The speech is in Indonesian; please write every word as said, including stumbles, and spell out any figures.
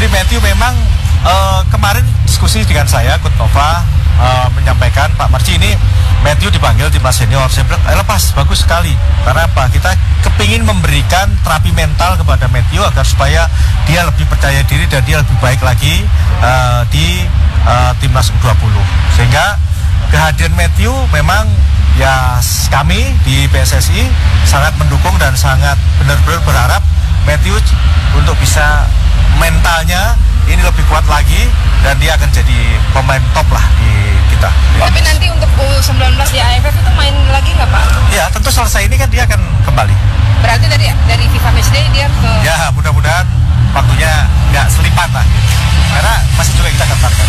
Matthew memang uh, kemarin diskusi dengan saya, Coach Nova uh, menyampaikan Pak Marci ini Matthew dipanggil timnas senior. Saya bilang eh, lepas, bagus sekali. Karena apa? Kita kepingin memberikan terapi mental kepada Matthew agar supaya dia lebih percaya diri dan dia lebih baik lagi uh, di uh, timnas U dua puluh. Sehingga kehadiran Matthew memang ya kami di P S S I sangat mendukung dan sangat benar-benar berharap Matthew untuk bisa mentalnya ini lebih kuat lagi dan dia akan jadi pemain top lah di kita. Tapi nanti untuk U sembilan belas di A F F itu main lagi nggak Pak? Ya tentu selesai ini kan dia akan kembali. Berarti dari dari FIFA Matchday dia ke... Ya mudah-mudahan waktunya nggak selipat lah. Karena masih juga kita daftarkan.